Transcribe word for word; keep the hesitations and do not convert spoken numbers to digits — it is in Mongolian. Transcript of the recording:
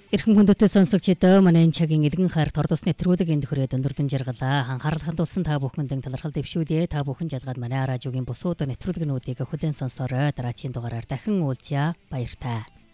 Эрхэм хүндэтгэл сонсогчдоо манай энэ цагийн элгэн хайр тордос нэвтрүүлэг энд хүрээд өндөрлөн жаргалаа. Анхаарал хандуулсан та бүхэнд талархал дэвшүүлье. Та бүхэн жалгаад манай радиогийн бусууд нэвтрүүлгнүүдийг хүлээн сонсорой. Дараагийн дугаараар дахин уулзъя. Баяртай.